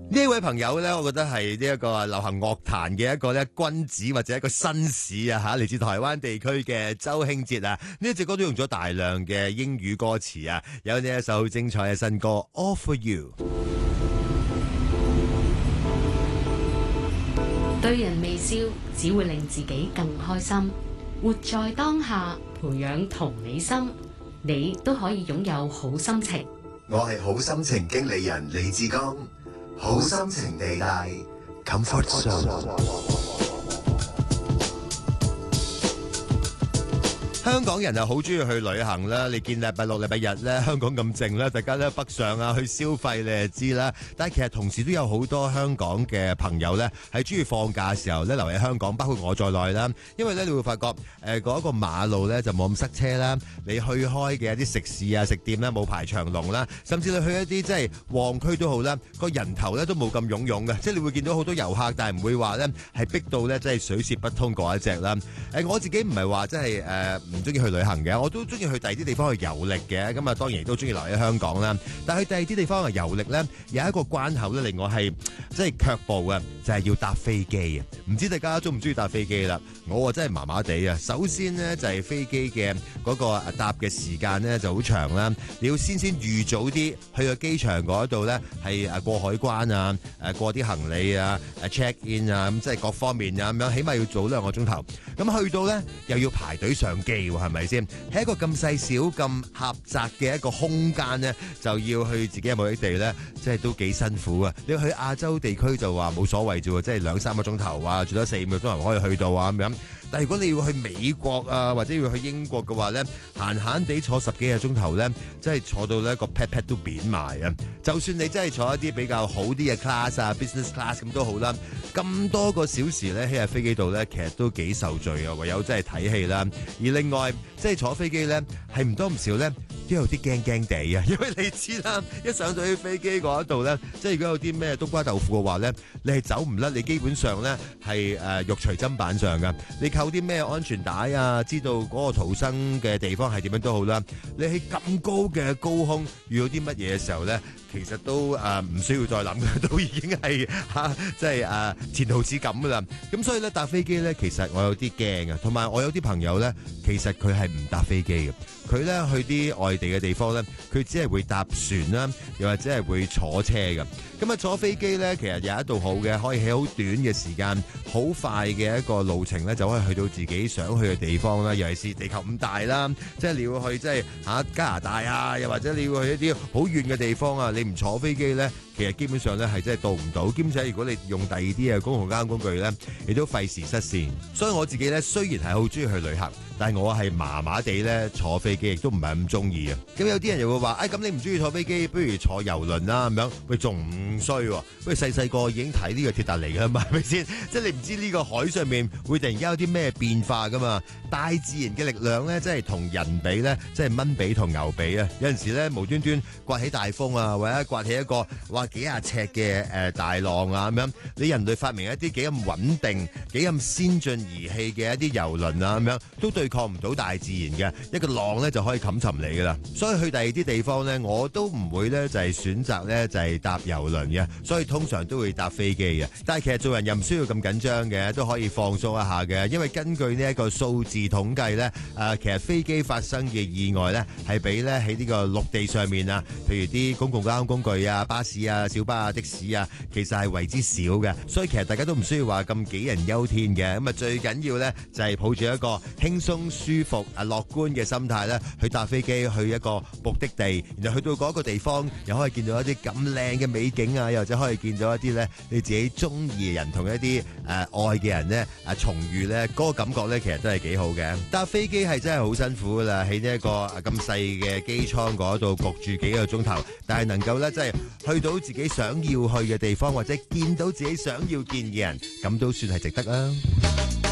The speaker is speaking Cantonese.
呢位朋友咧，我覺得係呢一個流行樂壇嘅一個咧君子或者一個紳士啊吓，嚟自台灣地區嘅周興哲啊，呢一隻歌都用咗大量嘅英語歌詞啊，有呢一首精彩嘅新歌《All For You》。 對人微笑，只會令自己更開心。活在當下，培養同理心，你都可以擁有好心情。 我係好心情經理人李志剛，好心情地帶 Comfort Zone。 香港人又好中意去旅行啦，你見禮拜六禮拜日咧，香港咁靜咧，大家咧北上啊去消費，你就知啦。但係其實同時都有好多香港嘅朋友咧，係中意放假嘅時候咧留喺香港，包括我在內啦。因為咧你會發覺嗰一個馬路咧就冇咁塞車啦，你去開嘅一啲食肆啊食店咧冇排長龍啦，甚至你去一啲即係旺區都好啦，個人頭咧都冇咁湧湧嘅，即係你會見到好多遊客，但係唔會話咧係逼到咧即係水泄不通嗰一隻啦。我自己唔係話即係唔中意去旅行嘅，我都中意去第二啲地方去遊歷嘅，咁啊當然亦都中意留喺香港啦。但係去第二啲地方去遊歷咧，有一個關口咧令我係即係卻步嘅，就係要搭飛機啊！唔知大家中唔中意搭飛機啦？我真係麻麻地啊！首先呢，就係飛機嘅嗰個搭嘅時間呢就好長啦，你要先預早啲去個機場嗰度咧係過海關啊，過啲行李啊，check in 啊，咁即係各方面啊咁樣，起碼要早2個鐘頭。咁去到咧又要排隊上機喎，係咪先？喺一個咁細小、咁狹窄嘅一個空間咧，就要去自己嘅目的地咧，即係都幾辛苦啊！你去亞洲地區就話冇所謂啫喎，即係2-3個鐘頭啊，最多4-5個鐘頭可以去到啊咁樣。但係如果你要去美國啊，或者要去英國嘅話咧，閒閒地坐10幾個鐘頭咧，即係坐到咧個 pat pat 都扁埋啊！就算你真係坐一啲比較好啲嘅 class 啊 business class 咁都好啦，咁多個小時咧喺架飛機度咧，其實都幾受罪啊！唯有真係睇戲啦。而另外即係坐飛機咧，係唔多唔少咧，都有啲驚驚地啊！因為你知啦，一上到去飛機嗰度咧，即係如果有啲咩冬瓜豆腐嘅話咧，你係走唔甩，你基本上咧係肉隨砧板上噶。你扣啲咩安全帶啊？知道嗰個逃生嘅地方係點樣都好啦。你喺咁高嘅高空遇到啲乜嘢嘅時候咧，其實都唔需要再諗嘅，都已經係即係前途似錦噶啦。咁所以咧搭飛機咧，其實我有啲驚啊，同埋我有啲朋友咧，其實佢係唔搭飛機嘅。佢咧去啲外地嘅地方咧，佢只係會搭船啦，又或者係會坐車嘅。咁啊坐飛機咧，其實有一度好嘅，可以喺好短嘅時間、好快嘅一個路程咧，就可以去到自己想去嘅地方啦。尤其是地球咁大啦，即係你要去即係加拿大啊，又或者你要去一啲好遠嘅地方啊，你唔坐飛機咧，其實基本上咧係真係到唔到。兼且如果你用第二啲嘅公共交通工具咧，你都費時失事。所以我自己咧雖然係好中意去旅行，但係我係麻麻地咧坐飛機，亦都唔係咁中意啊。咁有啲人又會話，咁你唔中意坐飛機，不如坐遊輪啦咁樣。喂，仲唔衰喎？喂，細個已經睇呢個鐵達尼㗎嘛，係咪先？即係你唔知呢個海上面會突然間有啲咩變化噶嘛？大自然嘅力量咧，即係同人比咧，即係蚊比同牛比啊！有陣時咧無端端颳起大風啊，或者颳起一個幾廿尺嘅大浪啊咁樣，你人類發明一啲幾咁穩定、幾咁先進儀器嘅一啲遊輪啊咁樣，都對抗唔到大自然嘅一個浪咧，就可以冚沉你噶啦。所以去第二啲地方咧，我都唔會咧就係選擇咧就係搭遊輪嘅，所以通常都會搭飛機嘅。但係其實做人又唔需要咁緊張嘅，都可以放鬆一下嘅。因為根據呢一個數字統計咧，其實飛機發生嘅意外咧係比咧喺呢個陸地上面啊，譬如啲公共交通工具啊、巴士啊、小巴啊、的士啊，其實係為之少嘅。所以其實大家都唔需要話咁杞人憂天嘅。咁啊最緊要咧就係抱住一個輕鬆舒服樂觀嘅心態咧去搭飛機去一個目的地，然後去到嗰個地方又可以見到一啲咁靚嘅美景啊，又或者可以見到一啲咧你自己中意嘅人同一啲愛嘅人咧重遇咧，嗰個感覺咧其實都係幾好嘅。搭飛機係真係好辛苦噶啦，喺呢一個咁細嘅機艙嗰度焗住幾個鐘頭，但係能夠咧即係去到自己想要去嘅地方，或者見到自己想要見嘅人，咁都算係值得啦。